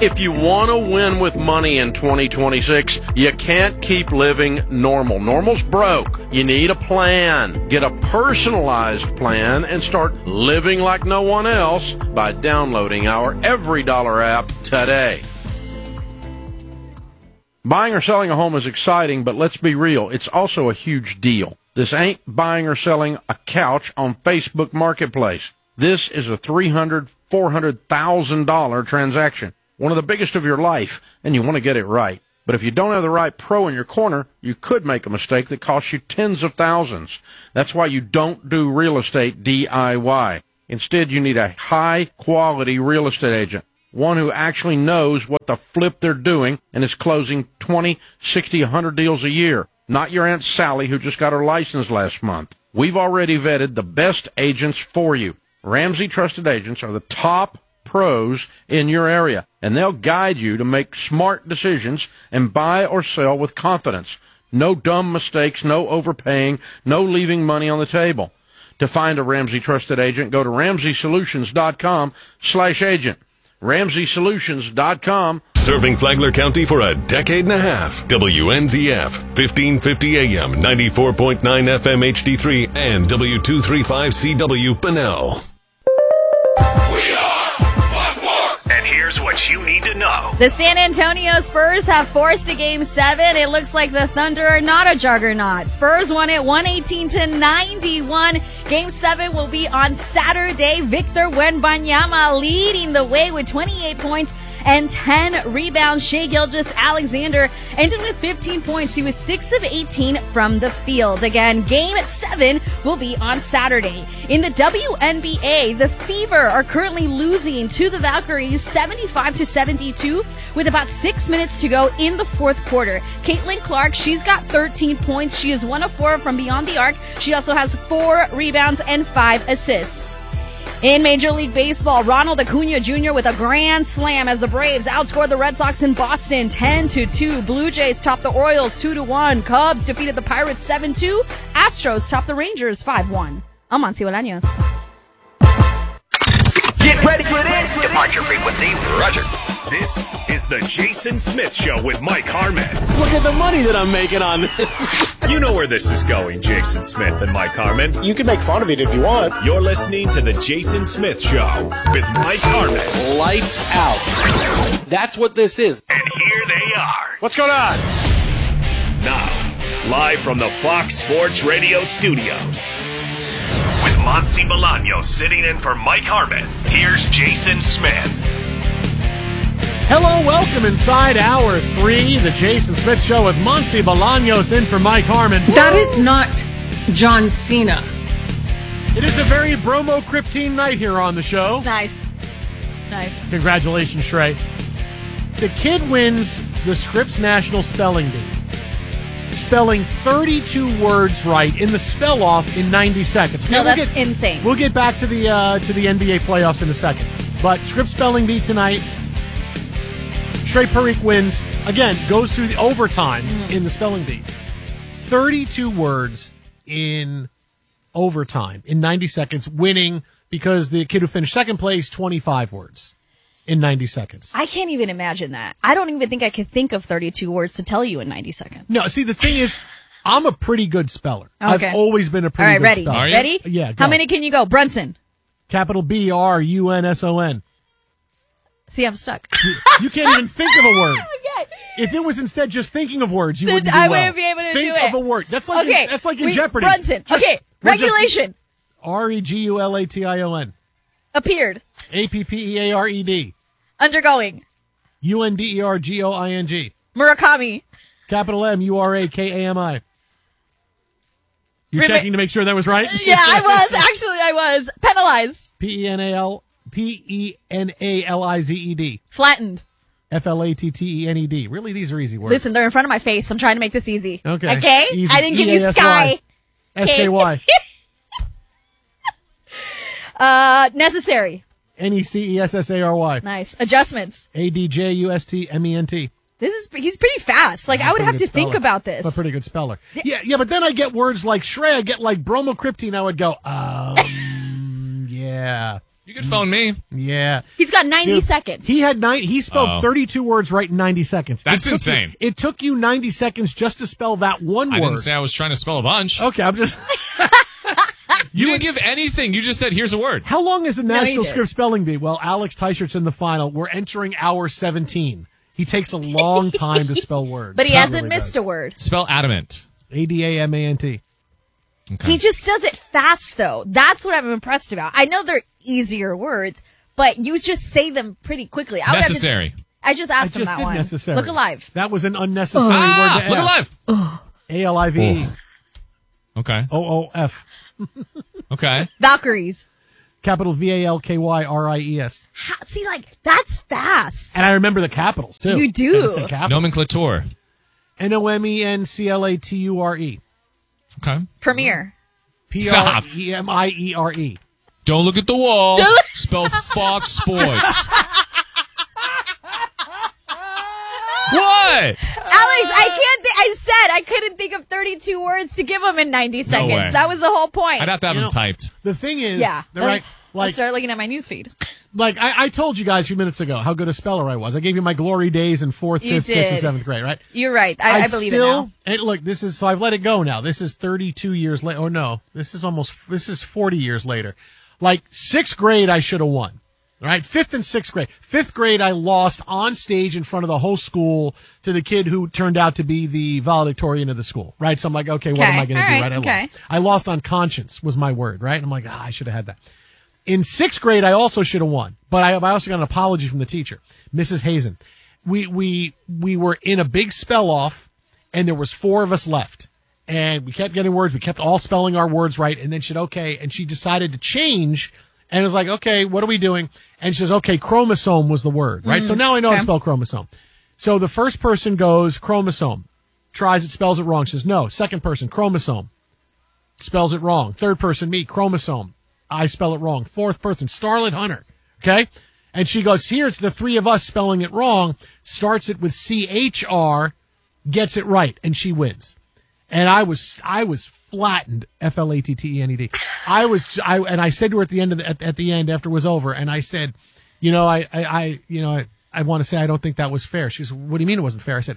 If you want to win with money in 2026, you can't keep living normal. Normal's broke. You need a plan. Get a personalized plan and start living like no one else by downloading our EveryDollar app today. Buying or selling a home is exciting, but let's be real, it's also a huge deal. This ain't buying or selling a couch on Facebook Marketplace. This is a $300,000, $400,000 transaction. One of the biggest of your life, and you want to get it right. But if you don't have the right pro in your corner, you could make a mistake that costs you tens of thousands. That's why you don't do real estate DIY. Instead, you need a high-quality real estate agent, one who actually knows what the flip they're doing and is closing 20, 60, 100 deals a year. Not your Aunt Sally who just got her license last month. We've already vetted the best agents for you. Ramsey Trusted Agents are the top pros in your area, and they'll guide you to make smart decisions and buy or sell with confidence. No dumb mistakes, no overpaying, no leaving money on the table. To find a Ramsey Trusted Agent, go to RamseySolutions.com/agent. RamseySolutions.com. Serving Flagler County for a decade and a half. WNZF, 1550 AM, 94.9 FM HD3, and W235CW Bunnell. And here's what you need to know. The San Antonio Spurs have forced a Game 7. It looks like the Thunder are not a juggernaut. Spurs won it 118-91. Game 7 will be on Saturday. Victor Wembanyama leading the way with 28 points and 10 rebounds. Shai Gilgeous-Alexander ended with 15 points. He was 6 of 18 from the field. Again, Game 7 will be on Saturday. In the WNBA, the Fever are currently losing to the Valkyries 75-72 with about 6 minutes to go in the fourth quarter. Caitlin Clark, she's got 13 points. She is 1 of 4 from beyond the arc. She also has 4 rebounds and 5 assists. In Major League Baseball, Ronald Acuna Jr. with a grand slam as the Braves outscored the Red Sox in Boston 10-2. Blue Jays topped the Orioles 2-1. Cubs defeated the Pirates 7-2. Astros topped the Rangers 5-1. I'm Monty Bolaños. Get ready for this. Depart your frequency. Roger. This is the Jason Smith Show with Mike Harmon. Look at the money that I'm making on this. You know where this is going, Jason Smith and Mike Harmon. You can make fun of it if you want. You're listening to the Jason Smith Show with Mike Harmon. Lights out. That's what this is. And here they are. What's going on? Now, live from the Fox Sports Radio studios. With Monty Bolaños sitting in for Mike Harmon, here's Jason Smith. Hello, welcome inside Hour 3, the Jason Smith Show with Monty Bolaños in for Mike Harmon. That is not John Cena. It is a very bromo-cryptine night here on the show. Nice. Nice. Congratulations, Shrey. The kid wins the Scripps National Spelling Bee, spelling 32 words right in the spell-off in 90 seconds. No, that's insane. We'll get back to the NBA playoffs in a second. But Scripps Spelling Bee tonight. Trey Parikh wins, again, goes through the overtime in the spelling bee. 32 words in overtime in 90 seconds, winning because the kid who finished second place, 25 words in 90 seconds. I can't even imagine that. I don't even think I could think of 32 words to tell you in 90 seconds. No, see, the thing is, I'm a pretty good speller. Okay. I've always been a pretty good speller. All right, ready? Yeah, go. How many can you go? Brunson. Capital B-R-U-N-S-O-N. See, I'm stuck. You can't even think of a word. Okay. If it was instead just thinking of words, you wouldn't do I well. wouldn't be able to think do it. Think of a word. That's like in Jeopardy. Brunson. Okay. Regulation. Regulation. Appeared. Appeared. Undergoing. Undergoing. Murakami. Capital Murakami. You're checking to make sure that was right? Yeah, I was. Actually, I was. Penalized. Penalized. Flattened. Flattened. Really, these are easy words. Listen, they're in front of my face. I'm trying to make this easy. Okay. Okay? Easy. I didn't give you Sky. SKY. Necessary. NECESSARY. Nice. Adjustments. ADJUSTMENT. He's pretty fast. Like, I would have to think about this. I'm a pretty good speller. Yeah, but then I get words like Shrey, I get like bromocryptine, I would go, yeah. You could phone me. Yeah. He's got 90 Dude, seconds. He spelled 32 words right in 90 seconds. That's insane. It took you 90 seconds just to spell that one word. I didn't say I was trying to spell a bunch. Okay, I'm just... You didn't give anything. You just said, here's a word. How long is the you National did. Script Spelling Bee? Well, Alex Teichert's in the final. We're entering hour 17. He takes a long time to spell words. But he hasn't missed a word. Spell adamant. ADAMANT. Okay. He just does it fast, though. That's what I'm impressed about. I know they're easier words, but you just say them pretty quickly. Necessary. I just asked I him just that did one. necessary. Look alive. That was an unnecessary word to Look ask. alive. ALIVE. Okay. OOF. Okay. Valkyries. Capital VALKYRIES. See, like, that's fast. And I remember the capitals, too. You do. Gotta say capitals. Nomenclature. NOMENCLATURE. Okay. Premiere. PREMIERE. Don't look at the wall. Spell Fox Sports. What? Alex, I said I couldn't think of 32 words to give him in 90 seconds. way. That was the whole point. I'd have to have them typed. The thing is, Yeah. right? I'll Like, start looking at my newsfeed. I told you guys a few minutes ago how good a speller I was. I gave you my glory days in 4th, You 5th, 6th, and did. 7th grade, right? You're right. I believe it now. And look, so I've let it go now. This is 32 years later. Oh no, this is 40 years later. Like 6th grade, I should have won. Right? 5th and 6th grade. 5th grade, I lost on stage in front of the whole school to the kid who turned out to be the valedictorian of the school. Right? So I'm like, okay, what am I going to do? Right? okay. I lost on conscience was my word. Right? And I'm like, I should have had that. In 6th grade, I also should have won, but I also got an apology from the teacher, Mrs. Hazen. We were in a big spell off, and there was 4 of us left, and we kept getting words. We kept all spelling our words right, and then she said, okay, and she decided to change, and it was like, okay, what are we doing? And she says, okay, chromosome was the word, right? So now I know how to spell chromosome. So the first person goes chromosome, tries it, spells it wrong. She says, no. Second person, chromosome, spells it wrong. Third person, me, chromosome. I spell it wrong. Fourth person, Starlet Hunter. Okay? And she goes, here's the 3 of us spelling it wrong, starts it with CHR, gets it right, and she wins. And I was flattened, FLATTENED. And I said to her at the end at the end after it was over, and I said, I want to say I don't think that was fair. She said, what do you mean it wasn't fair? I said,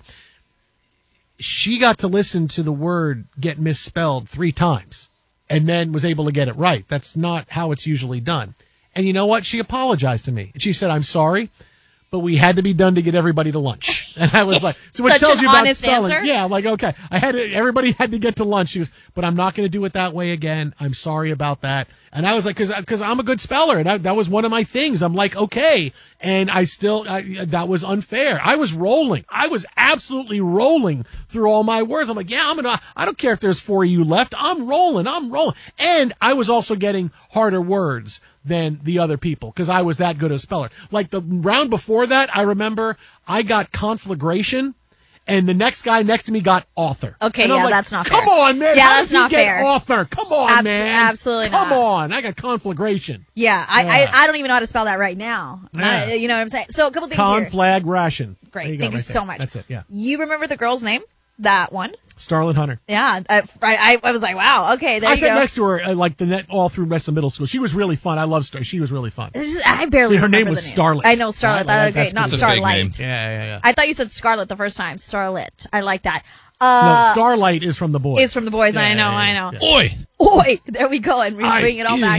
she got to listen to the word get misspelled 3 times. And then was able to get it right. That's not how it's usually done. And you know what? She apologized to me. And she said, I'm sorry, but we had to be done to get everybody to lunch. And I was like, so which Such tells an you about honest spelling. answer? Yeah, I'm like, okay. Everybody had to get to lunch. She was, but I'm not going to do it that way again. I'm sorry about that. And I was like, cause I'm a good speller. And that was one of my things. I'm like, okay. And that was unfair. I was rolling. I was absolutely rolling through all my words. I'm like, yeah, I don't care if there's 4 of you left. I'm rolling. And I was also getting harder words than the other people because I was that good a speller. Like the round before that, I remember I got conflagration. And the next guy next to me got author. Okay, and I'm yeah, like, that's not fair. Come on, man. Yeah, How that's did you not get fair. Author. Come on, man. Absolutely not. Come on. I got conflagration. Yeah, I don't even know how to spell that right now. Yeah. You know what I'm saying? So a couple things here. Conflagration. Great. There Thank you right so there. much. That's it, yeah. You remember the girl's name? That one? Starlet Hunter. Yeah. I was like, wow. Okay, there I you sat go. next to her all through the rest of middle school. She was really fun. I love Star. She was really fun. I barely Her remember name the was names. Starlet. I know Starlet. Right? Okay, not That's a fake name. Starlight. Yeah. I thought you said Scarlet the first time. Starlet. I like that. No, Starlight is from the boys. It's from the boys. Yeah, I know. yeah. Oi! Oi! There we go. And we bring it all back.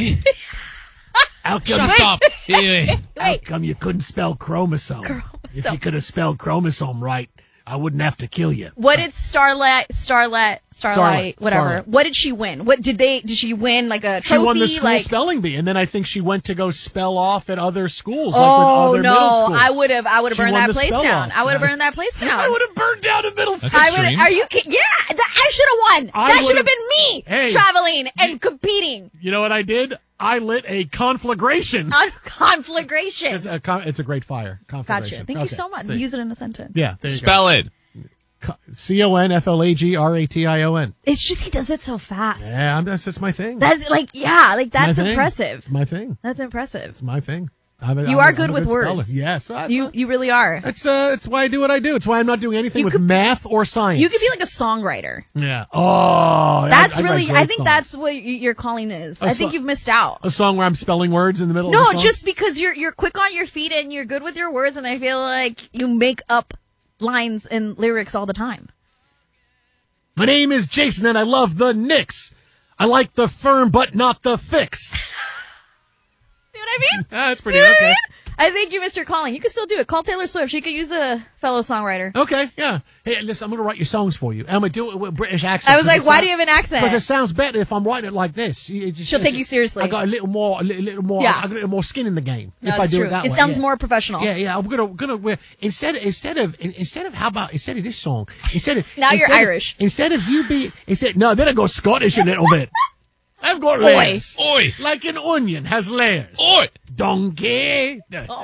How come, Shut up! how come you couldn't spell chromosome? If you could have spelled chromosome right, I wouldn't have to kill you. What did Starlight, whatever? Starlight. What did she win? What did she win? Like a trophy? She won the school like, spelling bee, and then I think she went to go spell off at other schools. like oh with other middle no! schools. I would have She burned won that the place spell down. off. I would have Yeah. burned that place down. I would have burned down a middle school. That's I would. extreme. Are you kidding? Yeah, I should have won. I That should have would've- been me Hey. traveling and competing You know what I did? I lit a conflagration. on conflagration. It's a great fire. Conflagration. Gotcha. Thank you Okay, so much. see. Use it in a sentence. Yeah, there you Spell it. go. CONFLAGRATION. It's just he does it so fast. Yeah, that's my thing. That's like, yeah, like that's my thing. impressive. It's my thing. That's impressive. It's my thing. You are good with words. Yes, you really are. That's why I do what I do. It's why I'm not doing anything with math or science. You could be like a songwriter. Yeah. Oh, that's I think that's what your calling is. I think you've missed out. A song where I'm spelling words in the middle of No, the song? just because you're quick on your feet and you're good with your words, and I feel like you make up lines and lyrics all the time. My name is Jason and I love the Knicks. I like the firm but not the fix. See what I mean? That's pretty okay. I think you missed your calling. You can still do it. Call Taylor Swift. She could use a fellow songwriter. Okay, yeah. Hey, listen, I'm going to write your songs for you. I'm going to do it with a British accent. I was like, why do you have an accent? Because it sounds better if I'm writing it like this. She'll take you seriously. I got a little more, Yeah. I got a little more skin in the game. No, if I do true. it that way. It sounds more professional. Yeah. I'm gonna instead of this song, Now you're Irish. Then I go Scottish a little bit. I've got layers. Oi. Like an onion has layers. Oi. Donkey.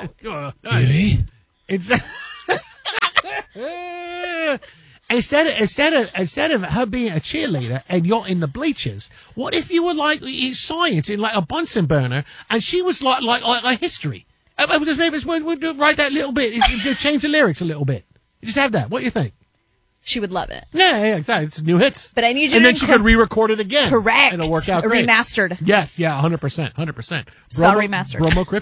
Instead of her being a cheerleader and you're in the bleachers, what if you were like science in like a Bunsen burner and she was like history? We'll write that little bit. Change the lyrics a little bit. Just have that. What do you think? She would love it. Yeah, exactly. It's new hits. But I need you and to then she could re-record it again. Correct. It'll work out great. Remastered. Yes, yeah, 100%. Spell remastered.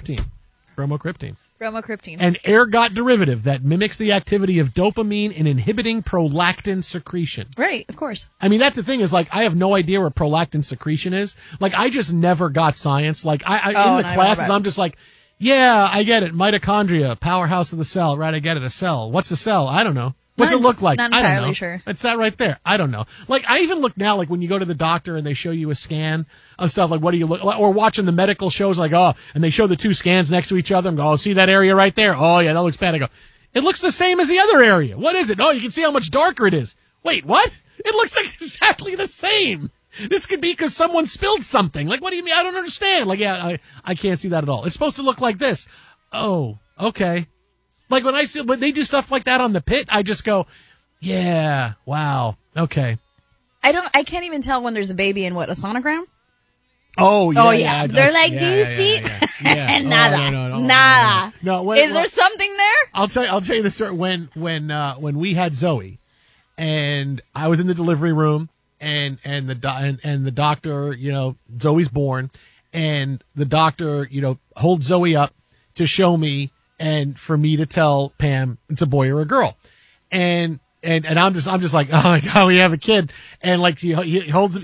Bromocriptine. An ergot derivative that mimics the activity of dopamine in inhibiting prolactin secretion. Right, of course. I mean, that's the thing is, like, I have no idea where prolactin secretion is. Like, I just never got science. Like, in the classes, I'm just like, yeah, I get it. Mitochondria, powerhouse of the cell. Right, I get it. A cell. What's a cell? I don't know. What's it look like? Not I don't entirely know. sure. It's that right there. I don't know. Like, I even look now, like, when you go to the doctor and they show you a scan of stuff, like, what do you look like? Or watching the medical shows, like, oh, and they show the two scans next to each other and go, oh, see that area right there? Oh, yeah, that looks bad. I go, it looks the same as the other area. What is it? Oh, you can see how much darker it is. Wait, what? It looks like exactly the same. This could be because someone spilled something. Like, what do you mean? I don't understand. Like, yeah, I can't see that at all. It's supposed to look like this. Oh, okay. Like, when they do stuff like that on the pit, I just go, yeah, wow, okay. I can't even tell when there's a baby in a sonogram? Oh, yeah. Oh, yeah. They're like, do you see? Nada. Nada. No, is there something there? I'll tell you the story. When we had Zoe, and I was in the delivery room, and the doctor, Zoe's born, and the doctor, holds Zoe up to show me and for me to tell Pam it's a boy or a girl, and I'm just like, oh my God, we have a kid, and like he holds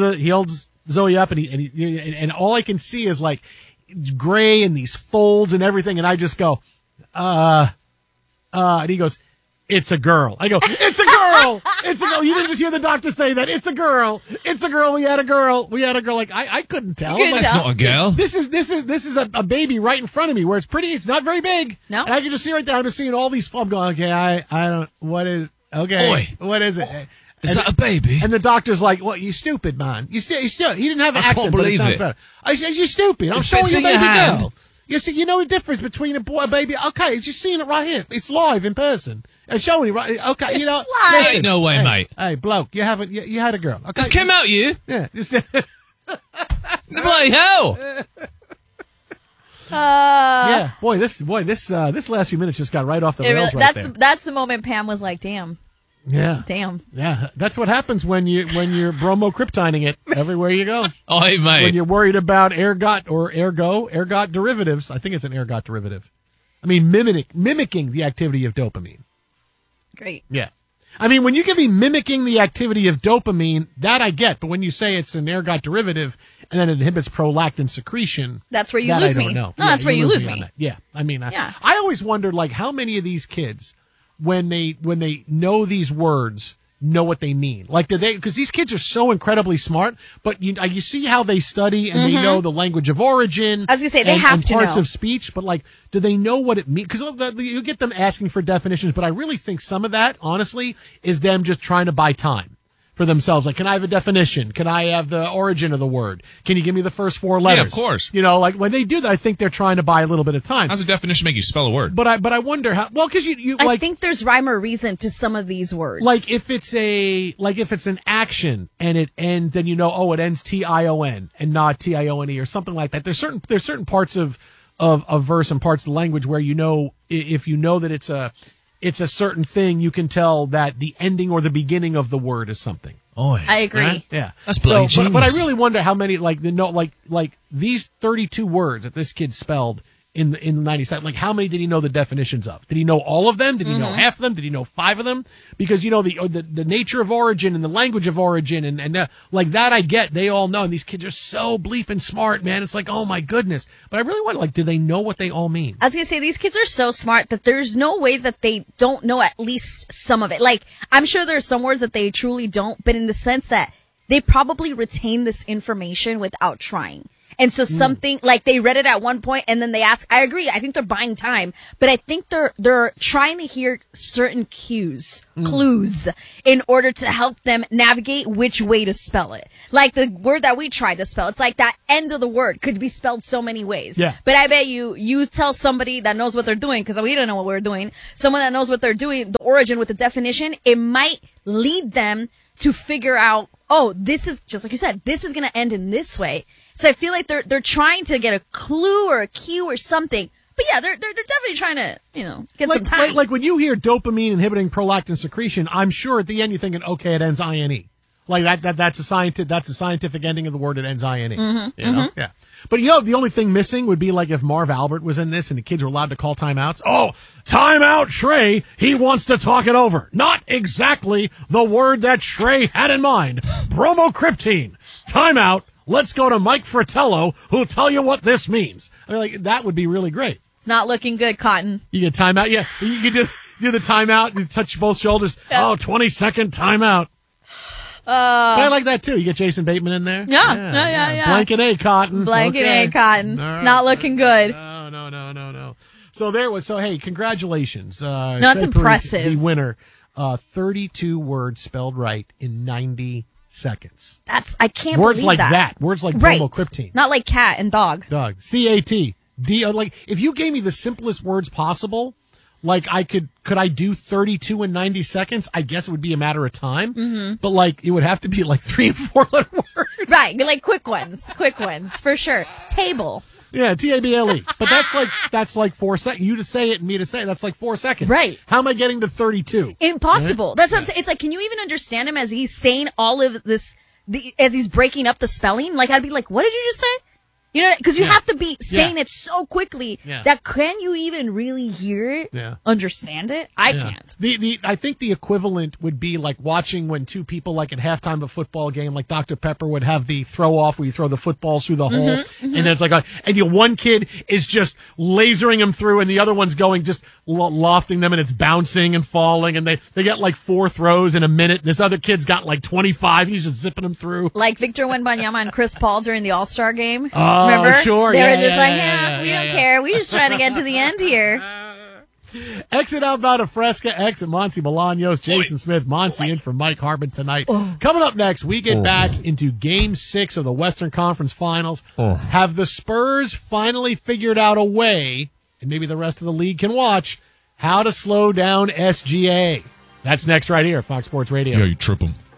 Zoe up, and all I can see is like gray and these folds and everything, and I just go, and he goes, it's a girl. I go, it's a girl. It's a girl. You didn't just hear the doctor say that. It's a girl. It's a girl. We had a girl. Like, I couldn't tell. That's not a girl. This is a baby right in front of me where it's pretty. It's not very big. No. And I can just see right there. I'm just seeing all these. I'm going, okay, I don't, what is, okay. Oi. What is it? Is that a baby? And the doctor's like, "What? You stupid, man! You still." He didn't have an I accent, can't but it believe sounds it. better. I said, "You stupid! I'm It showing fits you a in your baby hand. girl. You see, you know the difference between a boy and a baby. Okay, it's just seeing it right here. It's live in person. And showing you right. Okay, you know. live. Listen, Ain't no way, hey, mate. Hey, bloke, you haven't. You had a girl. Okay, This came out you. Yeah. Just, The bloody hell. yeah. Boy, this last few minutes just got right off the rails right there. That's the moment Pam was like, damn. Yeah. Damn. Yeah. That's what happens when you're bromocryptining it everywhere you go. Oi, mate. When you're worried about ergot derivatives. I think it's an ergot derivative. I mean, mimicking the activity of dopamine. Great. Yeah. I mean, when you give me mimicking the activity of dopamine, that I get. But when you say it's an ergot derivative and then it inhibits prolactin secretion, that's where you that lose I don't me. know. No, that's where you lose on me. that. Yeah. I mean, Yeah. I always wondered, like, how many of these kids, when they know these words, know what they mean. Like, do they, because these kids are so incredibly smart, but you see how they study and they know the language of origin. I was going to say, they have and to parts know. of speech, but like, do they know what it means? Because you get them asking for definitions, but I really think some of that, honestly, is them just trying to buy time for themselves. Like, can I have a definition? Can I have the origin of the word? Can you give me the first four letters? Yeah, of course. You know, like when they do that, I think they're trying to buy a little bit of time. How's the definition make you spell a word? But I wonder how, well, because you I like, think there's rhyme or reason to some of these words. like if it's an action and it ends, then it ends TION and not TIONE or something like that. There's certain parts of of verse and parts of the language where if you know that it's a certain thing, you can tell that the ending or the beginning of the word is something. Oh, yeah. I agree. Right? Yeah, That's bloody genius. But I really wonder how many like these 32 words that this kid spelled in the 97. Like, how many did he know the definitions of? Did he know all of them? Did he know half of them? Did he know 5 of them? Because the nature of origin and the language of origin and like that I get. They all know, and these kids are so bleeping smart, man. It's like, oh my goodness. But I really wonder, like, do they know what they all mean? I was going to say, these kids are so smart that there's no way that they don't know at least some of it. Like, I'm sure there's some words that they truly don't, but in the sense that they probably retain this information without trying. And so something like they read it at one point and then they ask, I agree. I think they're buying time, but I think they're trying to hear certain clues in order to help them navigate which way to spell it. Like the word that we tried to spell, it's like that end of the word could be spelled so many ways. Yeah. But I bet you tell somebody that knows what they're doing, because we don't know what we're doing, someone that knows what they're doing, the origin with the definition, it might lead them to figure out, oh, this is, just like you said, this is going to end in this way. So I feel like they're trying to get a clue or a cue or something. But yeah, they're definitely trying to, get some time. Like when you hear dopamine inhibiting prolactin secretion, I'm sure at the end you're thinking, okay, it ends INE. Like that's a scientific ending of the word. It ends INE. Yeah. But the only thing missing would be like if Marv Albert was in this and the kids were allowed to call timeouts. Oh, timeout, Shrey. He wants to talk it over. Not exactly the word that Shrey had in mind. Bromocriptine. Timeout. Let's go to Mike Fratello, who'll tell you what this means. I mean, like, that would be really great. It's not looking good, Cotton. You get timeout. Yeah, you can do the timeout. You touch both shoulders. Yeah. Oh, 20-second timeout. But I like that, too. You get Jason Bateman in there. Yeah. Blanket A, Cotton. Blanket A, Cotton. All right. It's not looking good. No. So hey, congratulations. No, it's impressive. The winner. 32 words spelled right in 90 seconds. I can't Words believe like that. Words like Right. bromocriptine. Not like cat and dog. Dog. CAT. Like, if you gave me the simplest words possible, like could I do 32 in 90 seconds? I guess it would be a matter of time. Mm-hmm. But like, it would have to be like 3 and 4 letter words. Right. Like quick ones, for sure. Table. Yeah, TABLE. But that's like 4 seconds. You to say it and me to say it, that's like 4 seconds. Right. How am I getting to 32? Impossible. Right? That's what I'm saying. It's like, can you even understand him as he's saying all of this, as he's breaking up the spelling? Like, I'd be like, what did you just say? Because you have to be saying it so quickly that can you even really hear it, understand it? I can't. I think the equivalent would be like watching when two people, like at halftime of a football game, like Dr. Pepper would have the throw off where you throw the footballs through the hole, and then it's like, one kid is just lasering them through, and the other one's going just lofting them, and it's bouncing and falling, and they get like 4 throws in a minute. This other kid's got like 25. He's just zipping them through. Like Victor Wembanyama and Chris Paul during the All-Star game. Remember? Oh, sure. They were just we don't care. We're just trying to get to the end here. Exit Outbound of Fresca, exit Monty Bolaños, Jason Smith, Monty in for Mike Harbin tonight. Coming up next, we get back into Game 6 of the Western Conference Finals. Have the Spurs finally figured out a way, and maybe the rest of the league can watch, how to slow down SGA? That's next right here, Fox Sports Radio. Yeah, you trip them.